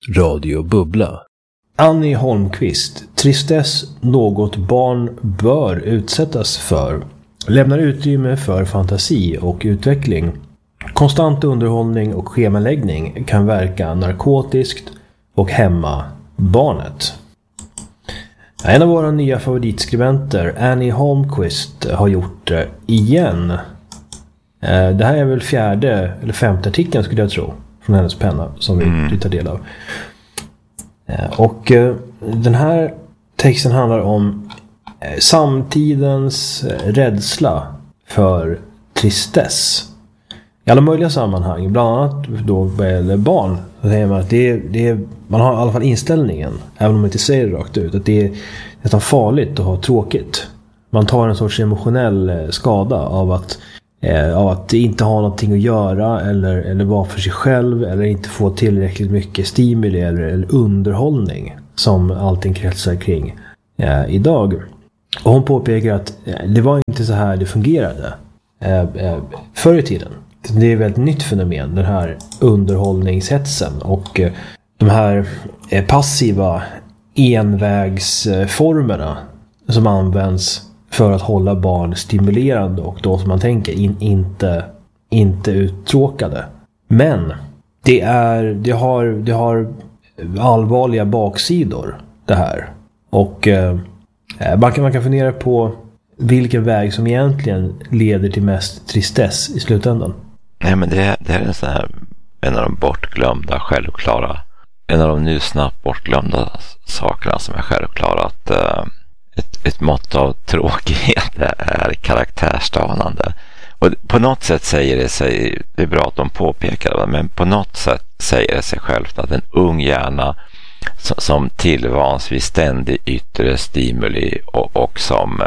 Radio Bubbla. Annie Holmqvist, tristess något barn bör utsättas för, lämnar utrymme för fantasi och utveckling. Konstant underhållning och schemaläggning kan verka narkotiskt och hämma barnet. En av våra nya favoritskribenter, Annie Holmqvist, har gjort det igen. Det här är väl 4:e eller 5:e artikeln skulle jag tro från hennes penna som vi tar del av. Och den här texten handlar om samtidens rädsla för tristess. I alla möjliga sammanhang, bland annat då vad gäller barn, så säger man att man har i alla fall inställningen, även om man inte säger det rakt ut, att det är nästan farligt att ha tråkigt. Man tar en sorts emotionell skada av att inte ha någonting att göra eller vara för sig själv eller inte få tillräckligt mycket stimuli eller underhållning som allting kretsar kring idag. Och hon påpekar att det var inte så här det fungerade förr i tiden. Det är ett väldigt nytt fenomen, den här underhållningshetsen och de här passiva envägsformerna som används för att hålla barn stimulerande och då som man tänker inte uttråkade. Men det har allvarliga baksidor det här. Och man kan fundera på vilken väg som egentligen leder till mest tristess i slutändan. Nej, men det är en sån här, en av de bortglömda självklara, en av de nu snabbt bortglömda sakerna som är självklara, att ett mått av tråkighet är karaktärsdanande. Och på något sätt säger det sig, det är bra att de påpekar det, men på något sätt säger det sig självt att en ung hjärna som tillvans vid ständig yttre stimuli och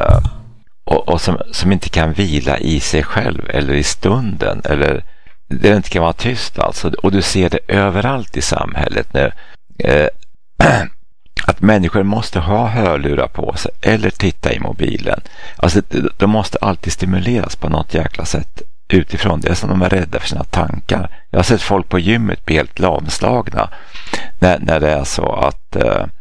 som inte kan vila i sig själv eller i stunden, eller det inte kan vara tyst alltså, och du ser det överallt i samhället nu, att människor måste ha hörlurar på sig eller titta i mobilen. Alltså de måste alltid stimuleras på något jäkla sätt utifrån. Det är som de är rädda för sina tankar. Jag har sett folk på gymmet bli helt lamslagna när det är så att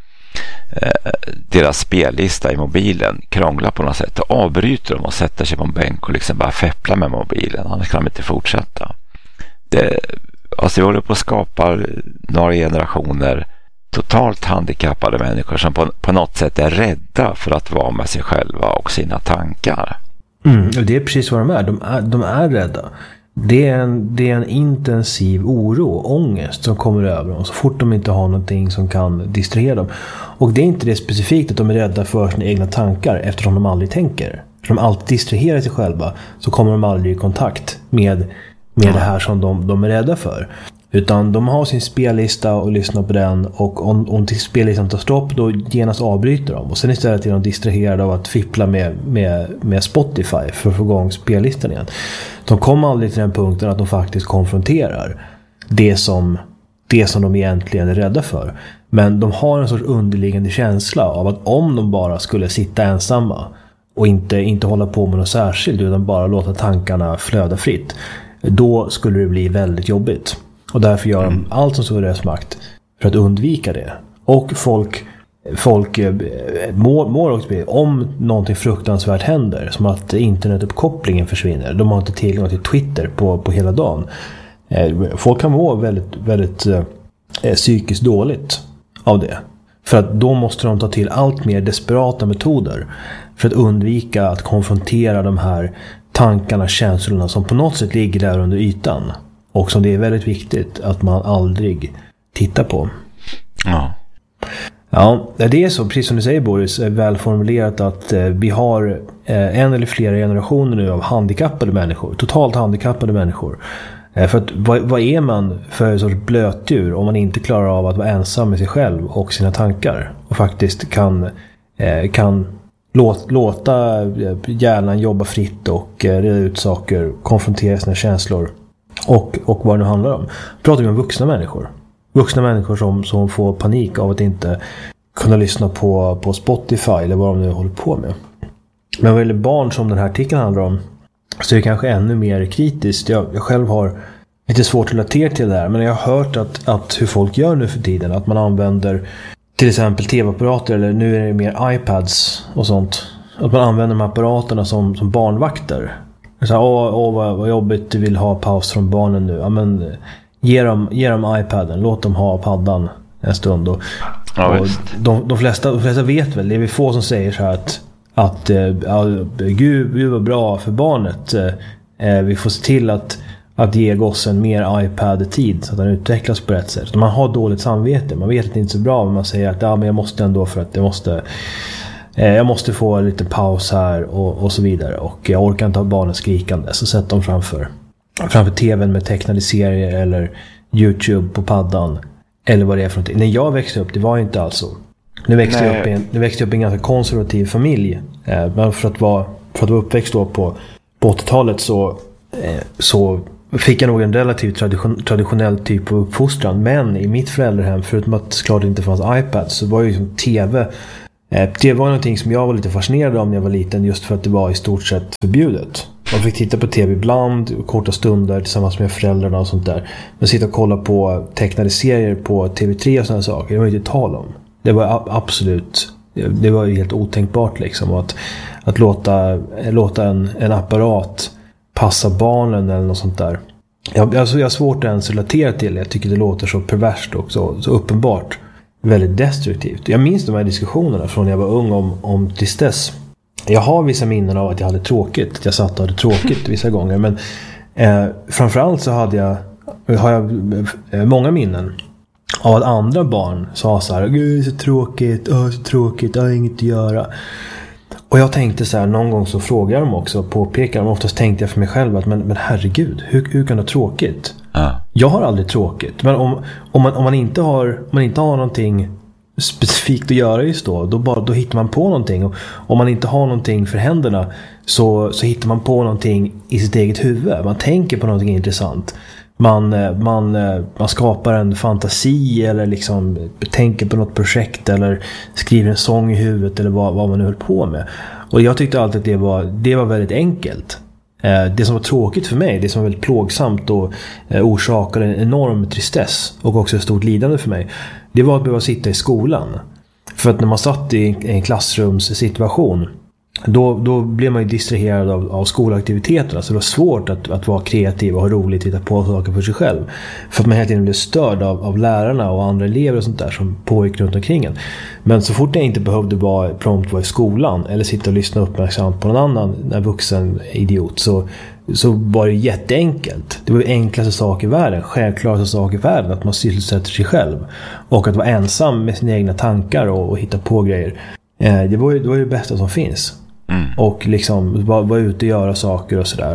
deras spellista i mobilen krånglar på något sätt, och avbryter dem och sätter sig på en bänk och liksom bara fepplar med mobilen, annars kan de inte fortsätta. Jag håller på att skapa några generationer totalt handikappade människor som på något sätt är rädda för att vara med sig själva och sina tankar. Och det är precis vad de är. De är rädda. Det är en intensiv oro och ångest som kommer över dem så fort de inte har någonting som kan distrahera dem. Och det är inte det specifikt att de är rädda för sina egna tankar eftersom de aldrig tänker. För de alltid distraherar sig själva så kommer de aldrig i kontakt med det här som de är rädda för. Utan de har sin spellista och lyssnar på den, och om till spellistan tar stopp då genast avbryter de. Och sen istället är de distraherade av att fippla med Spotify för att få igång spellistan igen. De kommer aldrig till den punkten att de faktiskt konfronterar det som de egentligen är rädda för. Men de har en sorts underliggande känsla av att om de bara skulle sitta ensamma och inte hålla på med något särskilt utan bara låta tankarna flöda fritt, då skulle det bli väldigt jobbigt. Och därför gör de allt som står i deras makt för att undvika det. Och folk mår också om någonting fruktansvärt händer, som att internetuppkopplingen försvinner. De har inte tillgång till Twitter på hela dagen. Folk kan må väldigt, väldigt psykiskt dåligt av det. För att då måste de ta till allt mer desperata metoder för att undvika att konfrontera de här tankarna, känslorna som på något sätt ligger där under ytan. Och som det är väldigt viktigt att man aldrig tittar på. Ja, det är så, precis som du säger Boris, välformulerat att vi har en eller flera generationer nu av handikappade människor, totalt handikappade människor. För att vad är man för en sorts blötdjur om man inte klarar av att vara ensam med sig själv och sina tankar och faktiskt kan låta hjärnan jobba fritt och reda ut saker, konfrontera sina känslor och vad det nu handlar om. Pratar vi om vuxna människor. Vuxna människor som får panik av att inte kunna lyssna på Spotify eller vad de nu håller på med. Men vad gäller barn som den här artikeln handlar om, så är det kanske ännu mer kritiskt. Jag själv har lite svårt att relatera till det här. Men jag har hört att hur folk gör nu för tiden. Att man använder till exempel tv-apparater, eller nu är det mer iPads och sånt. Att man använder de apparaterna som barnvakter. Så här, vad jobbigt, du vill ha paus från barnen nu. Ja, men ge dem iPaden, låt dem ha paddan en stund. Och de flesta vet väl, det är vi få som säger så här att Gud var bra för barnet. Vi får se till att ge gossen mer iPad-tid så att den utvecklas på rätt sätt. Man har dåligt samvete, man vet att det inte är så bra, men man säger att men jag måste ändå, för att jag måste få en liten paus här och så vidare. Och jag orkar inte ha barnen skrikande, så sätter de framför tvn med tecknade serier eller YouTube på paddan eller vad det är för någonting. När jag växte upp, det var ju inte alls så. Nu växte jag upp i en ganska konservativ familj. Men för att vara uppväxt då på 80-talet så fick jag nog en relativt traditionell typ av uppfostran. Men i mitt föräldrahem, förutom att såklart det inte fanns iPad, så var ju liksom tv. Det var någonting som jag var lite fascinerad av när jag var liten, just för att det var i stort sett förbjudet. Man fick titta på tv ibland, korta stunder tillsammans med föräldrarna och sånt där. Men sitta och kolla på tecknade serier på TV3 och sådana saker, det var ju inte tal om. Det var absolut, det var ju helt otänkbart liksom. Att låta en apparat passa barnen eller något sånt där. Jag har svårt att ens relatera till det. Jag tycker det låter så perverst och så uppenbart väldigt destruktivt. Jag minns de här diskussionerna från när jag var ung om tristess. Jag har vissa minnen av att jag hade tråkigt. Att jag satt och hade tråkigt vissa gånger. Men framförallt så har jag många minnen av att andra barn sa så här: Gud, det är så tråkigt, jag har inget att göra. Och jag tänkte så här, någon gång så frågade jag dem också och påpekade dem. Oftast tänkte jag för mig själv att men herregud, hur kan det vara tråkigt? Jag har aldrig tråkigt. Men om man inte har någonting specifikt att göra just då hittar man på någonting. Och om man inte har någonting för händerna så hittar man på någonting i sitt eget huvud. Man tänker på någonting intressant. Man skapar en fantasi eller liksom tänker på något projekt eller skriver en sång i huvudet eller vad man nu höll på med. Och jag tyckte alltid att det var väldigt enkelt. Det som var tråkigt för mig, det som var väldigt plågsamt och orsakade en enorm tristess och också ett stort lidande för mig, det var att behöva sitta i skolan. För att när man satt i en klassrumssituation, då blev man ju distraherad av skolaktiviteterna. Så det var svårt att vara kreativ och ha roligt, hitta på saker för sig själv. För att man hela tiden blev störd av lärarna och andra elever och sånt där som pågick runt omkring en. Men så fort jag inte behövde prompt vara i skolan eller sitta och lyssna uppmärksamt på någon annan vuxen idiot, så var det jätteenkelt. Det var ju enklaste sak i världen, självklaraste sak i världen, att man sysselsätter sig själv. Och att vara ensam med sina egna tankar och hitta på grejer. Det var ju det bästa som finns. Och liksom vara ute och göra saker och sådär.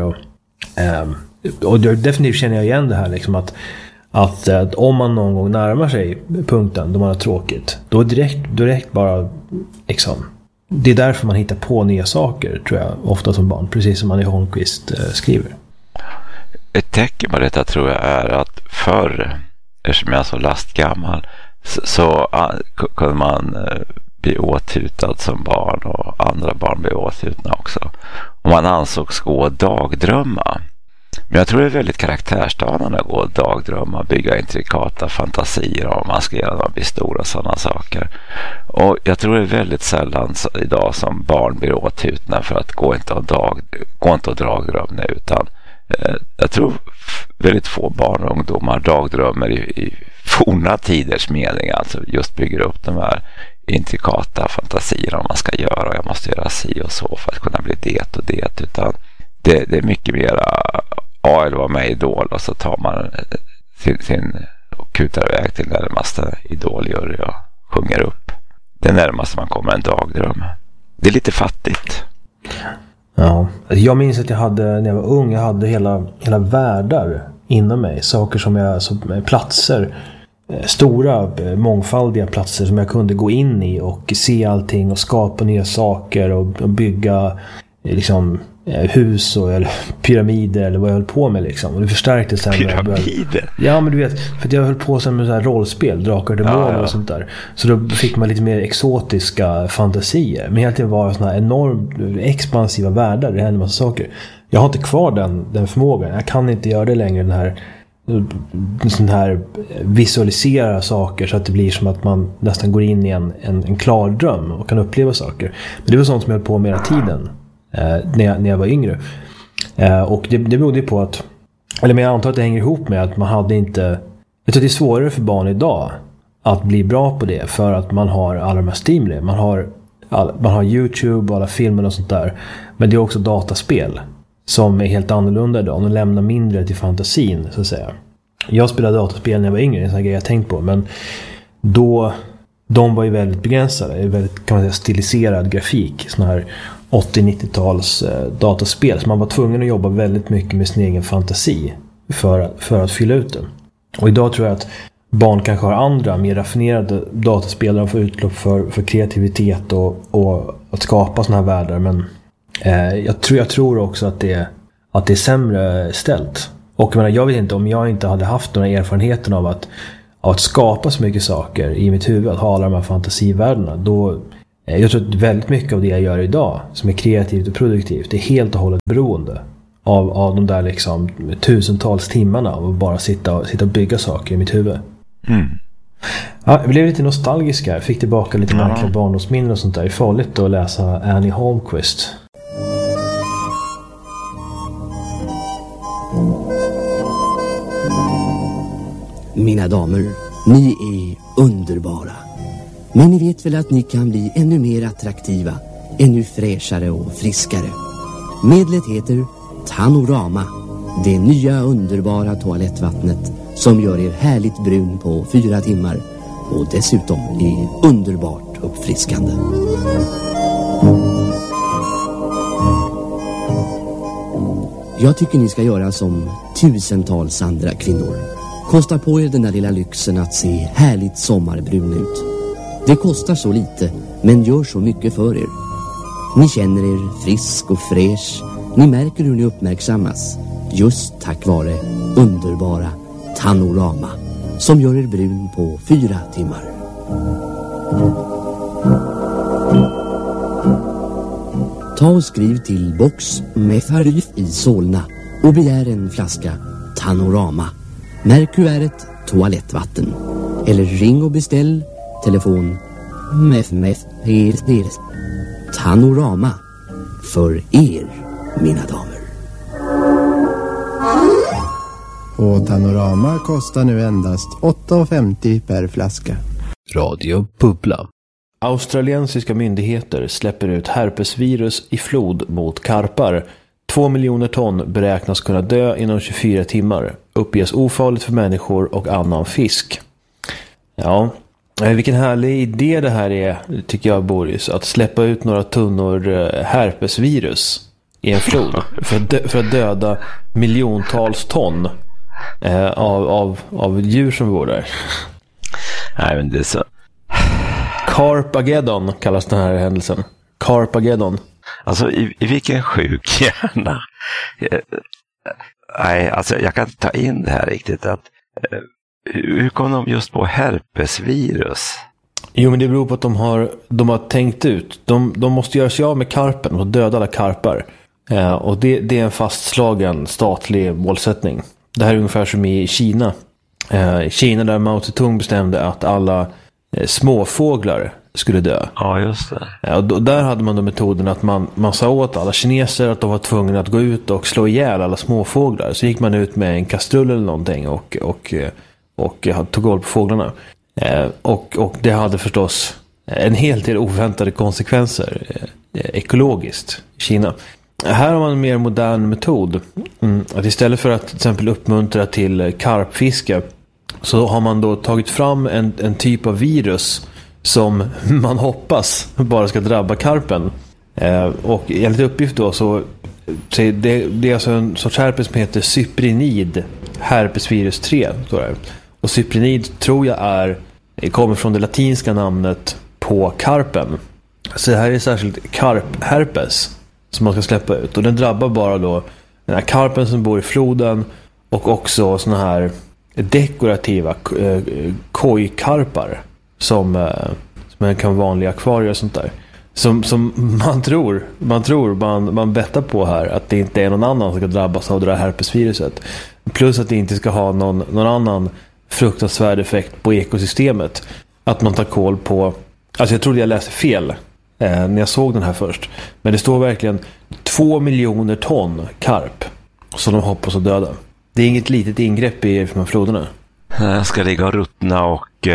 Och definitivt känner jag igen det här liksom, att om man någon gång närmar sig punkten då man har tråkigt, då direkt bara liksom, det är därför man hittar på nya saker, tror jag, ofta som barn, precis som Annie Holmqvist skriver. Ett tecken på detta tror jag är att förr, eftersom jag är så lastgammal, så kunde man bli åthutad som barn, och andra barn blev åthutna också. Och man ansågs gå och dagdrömma. Men jag tror det är väldigt karaktärsdanande att gå och dagdrömma, bygga intrikata fantasier om man ska göra när man blir stor och sådana saker. Och jag tror det är väldigt sällan idag som barn blir åthutna för att gå inte och dagdröm nu, utan jag tror väldigt få barn och ungdomar dagdrömmer i forna tiders mening, alltså just bygger upp de här intrikata fantasier om man ska göra, och jag måste göra si och så för att kunna bli det och det, utan det är mycket mera eller vara med i Idol, och så tar man sin och kutar iväg till närmaste idoljury och sjunger upp. Det närmaste man kommer en dagdröm. Det är lite fattigt. Ja, jag minns att när jag var ung, jag hade hela världar inom mig, saker som platser, stora mångfaldiga platser som jag kunde gå in i och se allting och skapa nya saker och bygga liksom hus eller pyramider eller vad jag höll på med liksom. Och det förstärktes sen. Pyramider? Ja, men du vet, för att jag höll på sen med så här rollspel, drakar och demoner och sånt där. Så då fick man lite mer exotiska fantasier. Men egentligen var det såna här enormt expansiva världar, det hände en massa saker. Jag har inte kvar den förmågan. Jag kan inte göra det längre, den här sån här visualisera saker så att det blir som att man nästan går in i en klar dröm och kan uppleva saker. Men det var sånt som jag höll på med hela tiden när jag var yngre. Och det berodde på att, eller men jag antar att det hänger ihop med att man hade inte, jag tror att det är svårare för barn idag att bli bra på det för att man har alla de här stimuli. Man har YouTube och alla filmer och sånt där. Men det är också dataspel som är helt annorlunda idag. De lämnar mindre till fantasin, så att säga. Jag spelade dataspel när jag var yngre, det är en sån här grej jag tänkt på. Men då, de var ju väldigt begränsade. Väldigt, kan man säga, stiliserad grafik. Sån här 80-90-tals dataspel. Så man var tvungen att jobba väldigt mycket med sin egen fantasi för att fylla ut den. Och idag tror jag att barn kanske har andra, mer raffinerade dataspel där de får utlopp för kreativitet och att skapa såna här världar. Men jag tror också att det är sämre ställt. Och jag vet inte, om jag inte hade haft några erfarenheter av att skapa så mycket saker i mitt huvud, att ha alla de här fantasivärldarna, då jag tror att väldigt mycket av det jag gör idag som är kreativt och produktivt, det är helt och hållet beroende av de där liksom tusentals timmarna av att bara sitta och bygga saker i mitt huvud. Mm. Ja, jag blev lite nostalgisk här. Fick tillbaka lite märkliga barndomsminnen och sånt där. Det är farligt att läsa Annie Holmquist. Mina damer, ni är underbara. Men ni vet väl att ni kan bli ännu mer attraktiva, ännu fräschare och friskare. Medlet heter Tanorama, det nya underbara toalettvattnet som gör er härligt brun på 4 timmar och dessutom är underbart uppfriskande. Jag tycker ni ska göra som tusentals andra kvinnor. Kosta på er den där lilla lyxen att se härligt sommarbrun ut. Det kostar så lite, men gör så mycket för er. Ni känner er frisk och fräsch. Ni märker hur ni uppmärksammas. Just tack vare underbara Tanorama, som gör er brun på 4 timmar. Ta och skriv till Box Metharif i Solna och begär en flaska Tanorama. Märk kuvertet toalettvatten. Eller ring och beställ telefon Tanorama för er, mina damer. Och Tanorama kostar nu endast 8,50 per flaska. Radio Bubbla. Australiensiska myndigheter släpper ut herpesvirus i flod mot karpar. 2 miljoner ton beräknas kunna dö inom 24 timmar. Uppges ofarligt för människor och annan fisk. Ja, vilken härlig idé det här är, tycker jag, Boris. Att släppa ut några tunnor herpesvirus i en flod för att döda miljontals ton av djur som bor där. Nej, men det är så. Carpageddon kallas den här händelsen. Carpageddon. Alltså i vilken sjuk hjärna. Nej, alltså jag kan inte ta in det här riktigt. Hur kom de just på herpesvirus? Jo, men det beror på att de har tänkt ut. De måste göra sig av med karpen och döda alla karpar. Och det är en fastslagen statlig målsättning. Det här är ungefär som i Kina. Kina där Mao Zedong bestämde att alla småfåglar skulle dö. Ja, just det. Och där hade man då metoden att man sa åt alla kineser att de var tvungna att gå ut och slå ihjäl alla småfåglar. Så gick man ut med en kastrull eller någonting och tog håll på fåglarna. Och det hade förstås en hel del oväntade konsekvenser ekologiskt i Kina. Här har man en mer modern metod. Att istället för att till exempel uppmuntra till karpfiske, så har man då tagit fram en typ av virus som man hoppas bara ska drabba karpen. Och enligt uppgift då så det är alltså en sorts herpes som heter cyprinid herpesvirus 3. Och cyprinid tror jag kommer från det latinska namnet på karpen. Så det här är särskilt karpherpes som man ska släppa ut. Och den drabbar bara då den här karpen som bor i floden och också såna här dekorativa kojkarpar som kan vara vanliga akvarier och sånt där. som man bettar på här, att det inte är någon annan som ska drabbas av det där herpesviruset. Plus att det inte ska ha någon annan fruktansvärd effekt på ekosystemet. Att man tar koll på... Alltså jag trodde jag läste fel när jag såg den här först. Men det står verkligen 2 miljoner ton karp som de hoppas att döda. Det är inget litet ingrepp i de här floderna. Jag ska ligga och ruttna och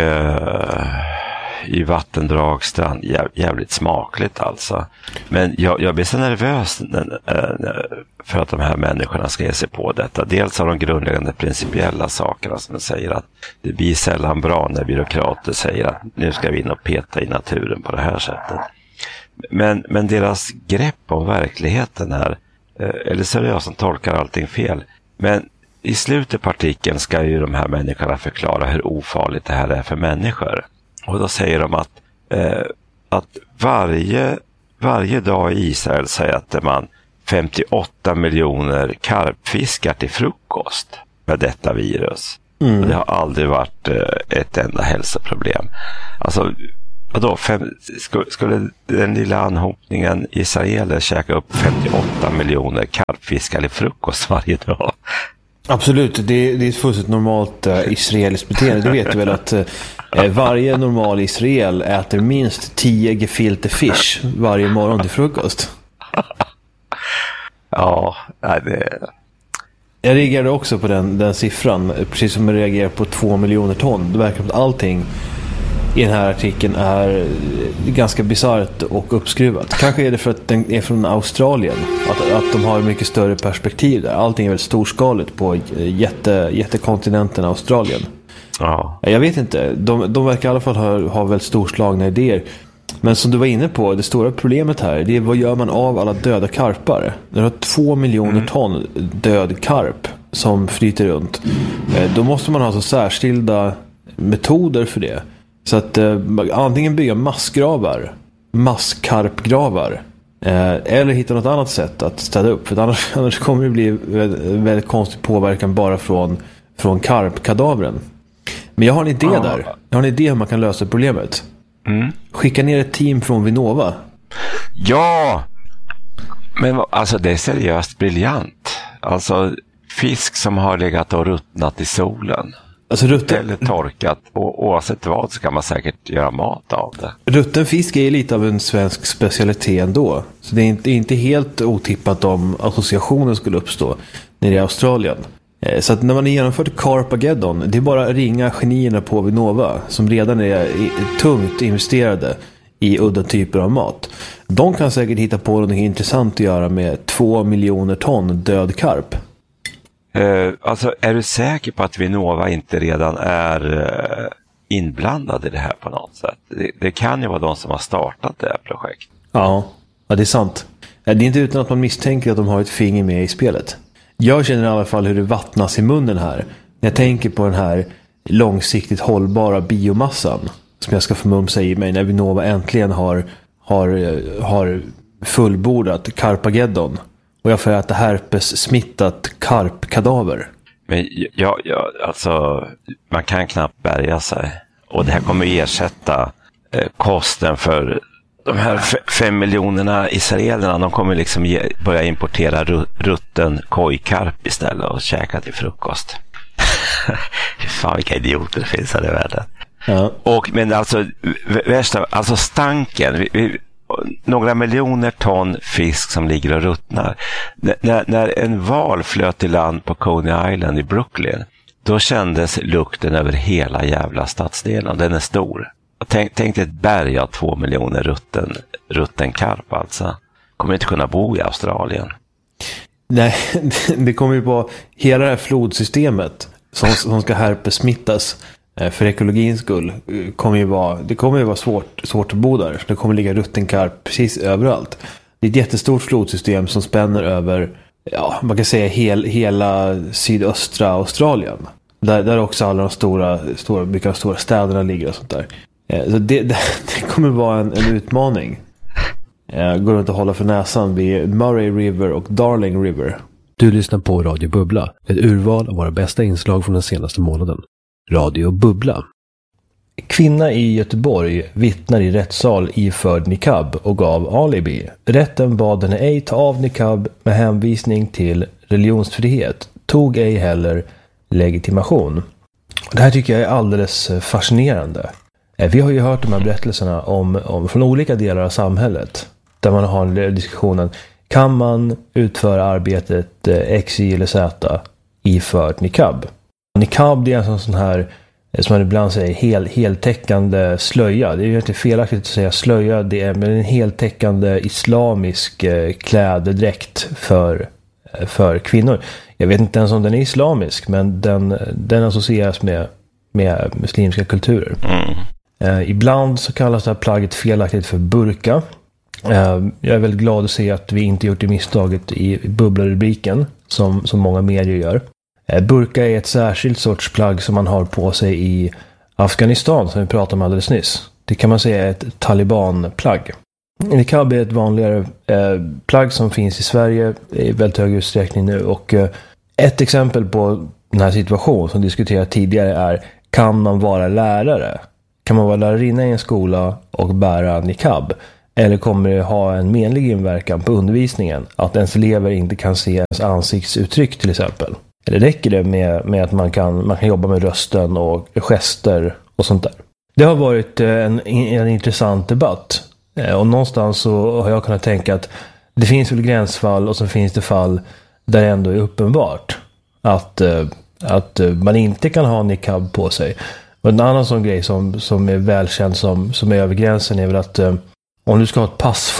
i vattendrag, strand, jävligt smakligt alltså. Men jag blir så nervös för att de här människorna ska ge sig på detta. Dels har de grundläggande principiella sakerna som säger att det blir sällan bra när byråkrater säger att nu ska vi in och peta i naturen på det här sättet. Men deras grepp om verkligheten här, eller så är det jag som tolkar allting fel, men i slutet på artikeln ska ju de här människorna förklara hur ofarligt det här är för människor. Och då säger de att varje dag i Israel så äter man 58 miljoner karpfiskar till frukost med detta virus. Och det har aldrig varit ett enda hälsoproblem. Alltså, vadå, skulle den lilla anhopningen israeler käka upp 58 miljoner karpfiskar till frukost varje dag? Absolut, det är ett fullständigt normalt israeliskt beteende. Du vet väl att varje normal israel äter minst 10 gefilte fish varje morgon till frukost. Ja, det... Jag reagerade också på den siffran, precis som jag reagerar på 2 miljoner ton. Det verkar som att allting i den här artikeln är ganska bisarrt och uppskruvat. Kanske är det för att den är från Australien, att de har mycket större perspektiv där. Allting är väldigt storskaligt på jättekontinenten Australien. Ja. Jag vet inte, de verkar i alla fall ha väldigt storslagna idéer. Men som du var inne på, det stora problemet här, det är vad gör man av alla döda karpar? Det har 2 miljoner ton död karp som flyter runt. Då måste man ha så särskilda metoder för det. Så att antingen bygga masskarpgravar, eller hitta något annat sätt att städa upp. För annars kommer det bli väldigt konstig påverkan bara från karpkadavren. Men jag har en idé där. Jag har en idé hur man kan lösa problemet. Skicka ner ett team från Vinnova. Ja, men alltså det är seriöst briljant. Alltså fisk som har legat och ruttnat i solen. Alltså eller torkat, och oavsett vad så kan man säkert göra mat av det. Rutten fisk är lite av en svensk specialitet ändå. Så det är inte helt otippat om associationen skulle uppstå nere i Australien. Så att när man har genomfört Carpageddon, det är bara att ringa genierna på Vinnova som redan är tungt investerade i udda typer av mat. De kan säkert hitta på något intressant att göra med 2 miljoner ton död karp. Alltså, är du säker på att Vinnova inte redan är inblandad i det här på något sätt? Det kan ju vara de som har startat det här projektet. Ja, det är sant. Det är inte utan att man misstänker att de har ett finger med i spelet. Jag känner i alla fall hur det vattnas i munnen här. När jag tänker på den här långsiktigt hållbara biomassan som jag ska förmumsa i mig när Vinnova äntligen har fullbordat Carpageddon. Och jag får äta herpes-smittat karpkadaver. Men alltså, man kan knappt bärga sig. Och det här kommer ersätta kosten för de här 5 miljonerna israelerna. De kommer liksom börja importera rutten kojkarp istället och käka till frukost. Fan vilka idioter det finns här i världen. Ja. Men alltså, värsta, alltså stanken... några miljoner ton fisk som ligger och ruttnar. När en val flöt till land på Coney Island i Brooklyn, då kändes lukten över hela jävla stadsdelen. Den är stor. Tänk dig ett berg av 2 miljoner rutten karp alltså. Kommer inte kunna bo i Australien. Nej, det kommer ju på hela det här flodsystemet som ska herpesmittas. För ekologins skull det kommer ju vara svårt att bo där. Det kommer ligga ruttenkarp precis överallt. Det är ett jättestort flodsystem som spänner över, ja, man kan säga hela sydöstra Australien. Där också alla de stora mycket av de stora städerna ligger och sånt där. Så det kommer vara en utmaning. Går runt att hålla för näsan vid Murray River och Darling River. Du lyssnar på Radio Bubbla, ett urval av våra bästa inslag från den senaste månaden. Radio Bubbla. Kvinna i Göteborg vittnar i rättssal iförd niqab och gav alibi. Rätten bad henne ej ta av niqab med hänvisning till religionsfrihet. Tog ej heller legitimation. Det här tycker jag är alldeles fascinerande. Vi har ju hört de här berättelserna från olika delar av samhället. Där man har diskussionen. Kan man utföra arbetet X, Y eller Z iförd niqab? Niqab är en sån här, som man ibland säger, heltäckande slöja. Det är ju inte felaktigt att säga slöja. Det är en heltäckande islamisk klädedräkt för kvinnor. Jag vet inte ens om den är islamisk, men den associeras med muslimska kulturer. Ibland så kallas det här plagget felaktigt för burka. Jag är väldigt glad att se att vi inte gjort det misstaget i bubblarubriken som många medier gör. Burka är ett särskilt sorts plagg som man har på sig i Afghanistan, som vi pratade om alldeles nyss. Det kan man säga är ett talibanplagg. Niqab är ett vanligare plagg som finns i Sverige i väldigt hög utsträckning nu. Och ett exempel på den här situationen som diskuterades tidigare är: kan man vara lärare? Kan man vara lärarinna i en skola och bära niqab? Eller kommer det ha en menlig inverkan på undervisningen? Att ens elever inte kan se ens ansiktsuttryck till exempel? Eller räcker det med att man kan jobba med rösten och gester och sånt där? Det har varit en intressant debatt. Och någonstans så har jag kunnat tänka att det finns väl gränsfall och så finns det fall där det ändå är uppenbart att man inte kan ha niqab på sig. Och en annan sån grej som är välkänd som är över gränsen är väl att om du ska ha ett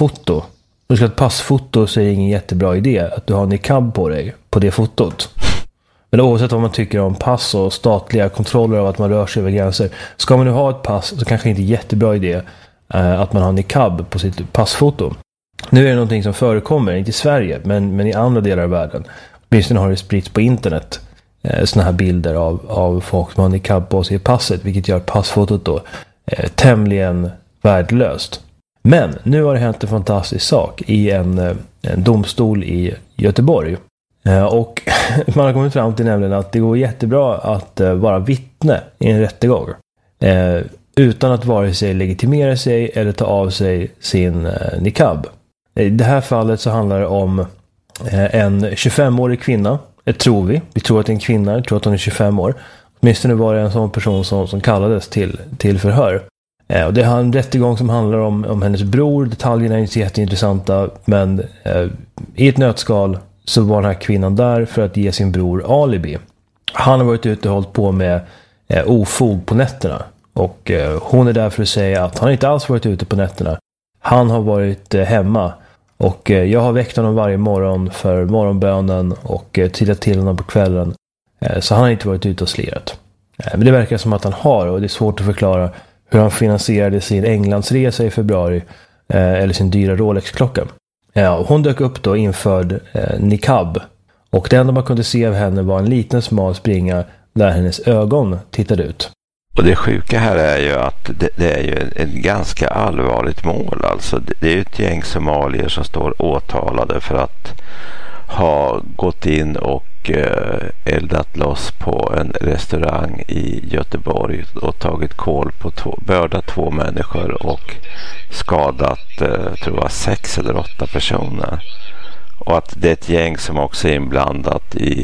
passfoto så är det ingen jättebra idé att du har niqab på dig på det fotot. Men oavsett vad man tycker om pass och statliga kontroller av att man rör sig över gränser, ska man nu ha ett pass så kanske inte jättebra idé att man har niqab på sitt passfoto. Nu är det någonting som förekommer, inte i Sverige, men i andra delar av världen. Åtminstone har det spritts på internet såna här bilder av folk som har niqab på sig i passet, vilket gör passfotot då tämligen värdelöst. Men nu har det hänt en fantastisk sak i en domstol i Göteborg. Och man har kommit fram till nämligen att det går jättebra att vara vittne i en rättegång. Utan att vare sig legitimera sig eller ta av sig sin niqab. I det här fallet så handlar det om en 25-årig kvinna. Det tror vi. Vi tror att det är en kvinna. Vi tror att hon är 25 år. Åtminstone var det en sån person som kallades till förhör. Och det är en rättegång som handlar om hennes bror. Detaljerna är inte jätteintressanta. Men i ett nötskal så var den här kvinnan där för att ge sin bror alibi. Han har varit ute och hållit på med ofog på nätterna. Och hon är där för att säga att han inte alls varit ute på nätterna. Han har varit hemma. Och jag har väckt honom varje morgon för morgonbönen och tittat till honom på kvällen. Så han har inte varit ute och slirat. Men det verkar som att han har, och det är svårt att förklara hur han finansierade sin Englandsresa i februari eller sin dyra Rolex-klocka. Hon dök upp då införd niqab. Och det enda man kunde se av henne var en liten smal springa där hennes ögon tittade ut. Och det sjuka här är ju att det är ju ett ganska allvarligt mål. Alltså det är ju ett gäng somalier som står åtalade för att ha gått in och eldat loss på en restaurang i Göteborg och tagit kål på bördat 2 människor och skadat tror jag 6 eller 8 personer. Och att det är ett gäng som också är inblandat i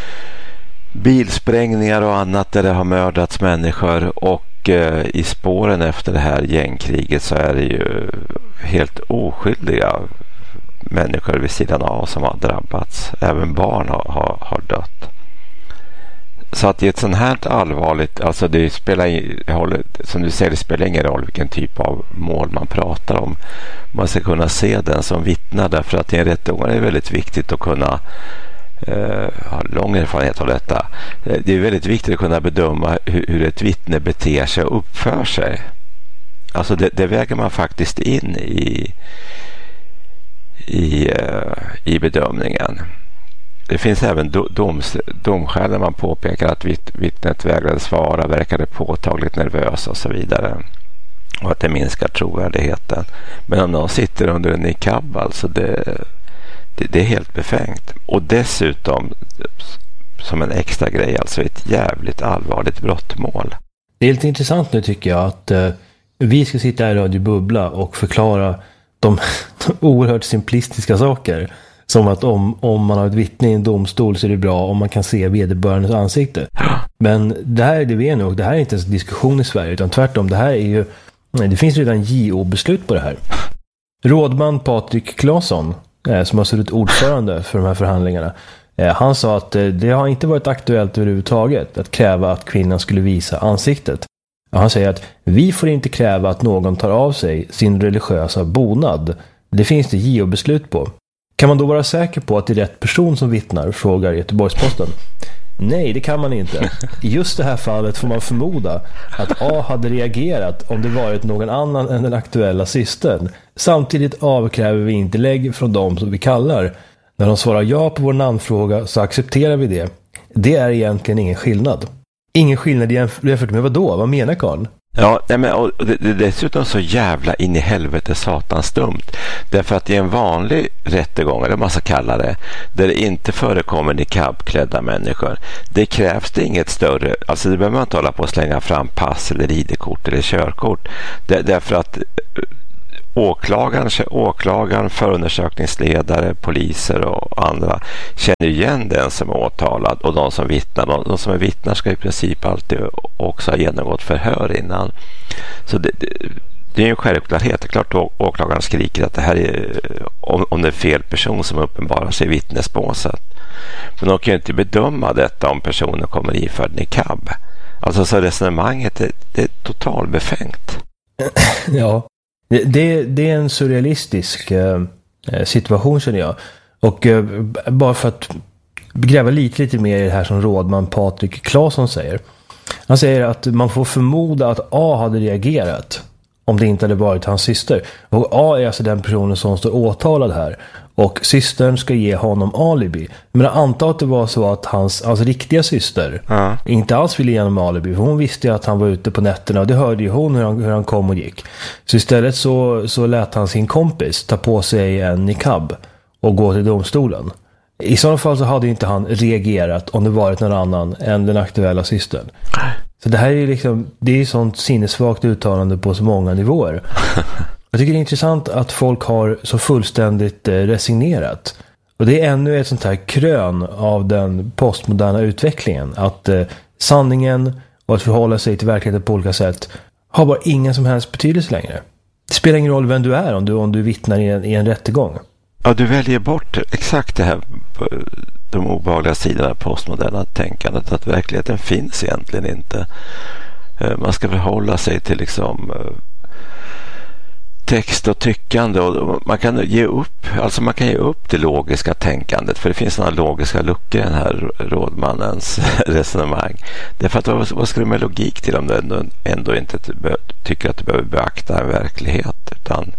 bilsprängningar och annat där det har mördats människor, och i spåren efter det här gängkriget så är det ju helt oskyldiga människor vid sidan av som har drabbats. Även barn har dött. Så att i ett sånt här allvarligt, alltså det spelar, som du säger, det spelar ingen roll vilken typ av mål man pratar om. Man ska kunna se den som vittnar, därför att i en rättegång är det väldigt viktigt att kunna har lång erfarenhet av detta. Det är väldigt viktigt att kunna bedöma hur ett vittne beter sig och uppför sig. Alltså det väger man faktiskt in i bedömningen. Det finns även domskäl där man påpekar att vittnet vägrade svara, verkade påtagligt nervös och så vidare. Och att det minskar trovärdigheten. Men om någon sitter under en niqab, alltså det är helt befängt. Och dessutom som en extra grej, alltså ett jävligt allvarligt brottmål. Det är lite intressant nu tycker jag att vi ska sitta här i Radio Bubbla och förklara de oerhört simplistiska saker. Som att om man har ett vittne i en domstol så är det bra om man kan se vederbörandes ansikte. Men det här är det vi är nu och det här är inte ens en diskussion i Sverige utan tvärtom, det här är ju, det finns redan JO-beslut på det här. Rådman Patrik Claesson, som har suttit ordförande för de här förhandlingarna, han sa att det har inte varit aktuellt överhuvudtaget att kräva att kvinnan skulle visa ansiktet. Han säger att vi får inte kräva att någon tar av sig sin religiösa bonad. Det finns det JO-beslut på. Kan man då vara säker på att det är rätt person som vittnar, frågar Göteborgs-Posten. Nej, det kan man inte. I just det här fallet får man förmoda att A hade reagerat om det varit någon annan än den aktuella systern. Samtidigt avkräver vi inte lägg från dem som vi kallar. När de svarar ja på vår namnfråga så accepterar vi det. Det är egentligen ingen skillnad. Ingen skillnad jämfört med vad då? Vad menar Karl? Ja, men och det är dessutom så jävla in i helvete satans dumt. Därför att i en vanlig rättegång, eller vad man ska kalla det, där det inte förekommer niqabklädda människor, det krävs det inget större, alltså det behöver man inte hålla på att slänga fram pass eller ID-kort eller körkort. Därför att åklagaren, förundersökningsledare, poliser och andra känner igen den som är åtalad och de som vittnar. De som är vittnar ska i princip alltid också ha genomgått förhör innan. Så det är en självklarhet. Det är klart att åklagaren skriker att det här är om det är fel person som uppenbarar sig i vittnesbåset. Men de kan ju inte bedöma detta om personen kommer iförd niqab. Alltså så resonemanget det är totalbefängt. Ja. Det är en surrealistisk situation känner jag. Och bara för att gräva lite mer i det här som rådman Patrik Claesson säger. Han säger att man får förmoda att A hade reagerat om det inte hade varit hans syster. Och A är alltså den personen som står åtalad här. Och systern ska ge honom alibi. Men jag antar att det var så att hans riktiga syster inte alls ville ge honom alibi. För hon visste ju att han var ute på nätterna. Och det hörde ju hon hur han kom och gick. Så istället så lät han sin kompis ta på sig en niqab och gå till domstolen. I sådana fall så hade inte han reagerat om det varit någon annan än den aktuella systern. Så det här är liksom, det är sånt sinnessvagt uttalande på så många nivåer. Jag tycker det är intressant att folk har så fullständigt resignerat. Och det är ännu ett sånt här krön av den postmoderna utvecklingen. Att sanningen och att förhålla sig till verkligheten på olika sätt har bara ingen som helst betydelse längre. Det spelar ingen roll vem du är om du vittnar i en rättegång. Ja, du väljer bort exakt det här, de obehagliga sidorna av postmoderna tänkandet, att verkligheten finns egentligen inte. Man ska förhålla sig till liksom text och tyckande, och man kan ge upp det logiska tänkandet, för det finns några logiska luckor i den här rådmannens resonemang. Därför att vad ska du med logik till om du ändå inte tycker att du behöver beakta en verklighet, utan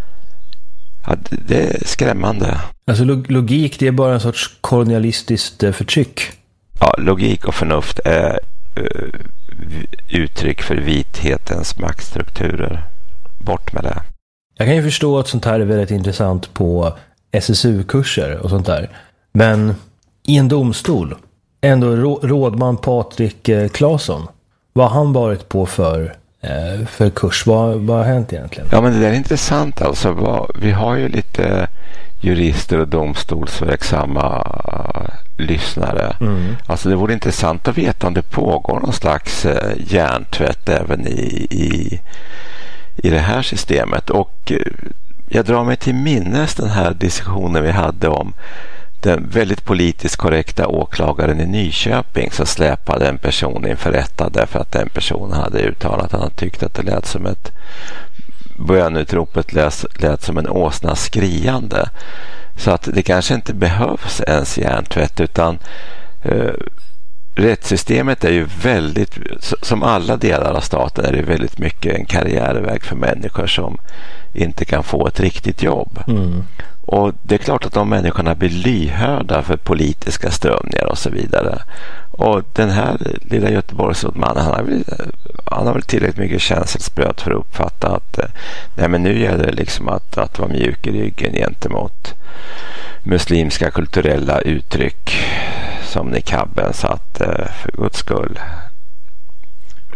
det är skrämmande. Alltså logik, det är bara en sorts kolonialistiskt förtryck. Ja, logik och förnuft är uttryck för vithetens maktstrukturer. Bort med det. Jag kan ju förstå att sånt här är väldigt intressant på SSU-kurser och sånt där. Men i en domstol, ändå rådman Patrik Claesson, vad har han varit på för kurs? Vad har hänt egentligen? Ja, men det där är intressant alltså. Vi har ju lite jurister och domstolsverksamma lyssnare. Alltså det vore intressant att veta om det pågår någon slags hjärntvätt även i det här systemet. Och jag drar mig till minnes den här diskussionen vi hade om den väldigt politiskt korrekta åklagaren i Nyköping som släpade en person inför rätta därför att den personen hade uttalat att han tyckte att det lät som ett bönutropet lät som en åsna skriande. Så att det kanske inte behövs ens hjärntvätt, utan rättssystemet är ju väldigt, som alla delar av staten, är det väldigt mycket en karriärväg för människor som inte kan få ett riktigt jobb. Och det är klart att de människorna blir lyhörda för politiska strömningar och så vidare. Och den här lilla Göteborgsrådmannen, han har väl tillräckligt mycket känselspröt för att uppfatta att nej, men nu gäller det liksom att vara mjuk i ryggen gentemot muslimska kulturella uttryck som niqaben, så att för Guds skull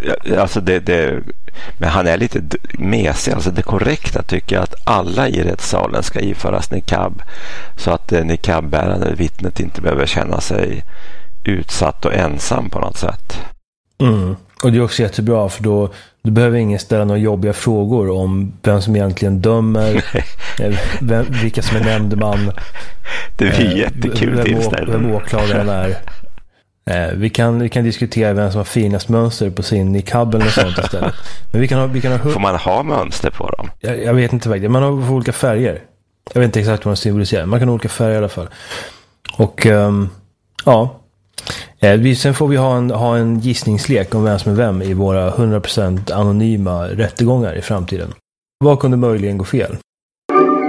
alltså men han är lite mesig. Alltså det korrekta tycker jag att alla i rättssalen ska iföras niqab, så att niqabbärande vittnet inte behöver känna sig utsatt och ensam på något sätt. Och det är också jättebra, för då du behöver ingen ställa några jobbiga frågor om vem som egentligen dömer, vilka som är nämndeman. Det är jättekul tillställning. Vem åklagaren är. Vi kan diskutera vem som har finast mönster på sin niqab eller något sånt istället. Men vi kan ha får man ha mönster på dem? Jag vet inte faktiskt. Man har olika färger. Jag vet inte exakt vad de symboliserar. Man kan ha olika färger i alla fall. Och sen får vi ha en gissningslek om vem som är vem i våra 100% anonyma rättegångar i framtiden. Vad kunde möjligen gå fel?